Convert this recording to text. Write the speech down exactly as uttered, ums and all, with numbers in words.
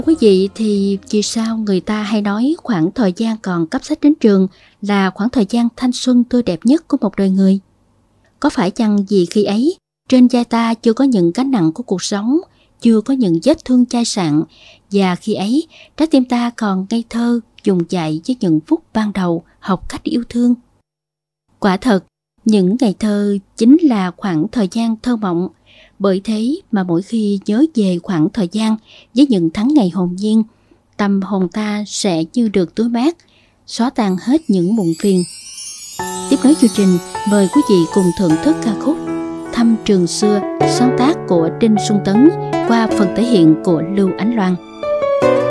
Quý vị, thì vì sao người ta hay nói khoảng thời gian còn cấp sách đến trường là khoảng thời gian thanh xuân tươi đẹp nhất của một đời người? Có phải chăng vì khi ấy, trên vai ta chưa có những gánh nặng của cuộc sống, chưa có những vết thương chai sạn, và khi ấy, trái tim ta còn ngây thơ, dùng dại với những phút ban đầu học cách yêu thương? Quả thật, những ngày thơ chính là khoảng thời gian thơ mộng. Bởi thế mà mỗi khi nhớ về khoảng thời gian với những tháng ngày hồn nhiên, tâm hồn ta sẽ như được tưới mát, xóa tan hết những muộn phiền. Tiếp nối chương trình, mời quý vị cùng thưởng thức ca khúc Thăm Trường Xưa, sáng tác của Đinh Xuân Tấn qua phần thể hiện của Lưu Ánh Loan.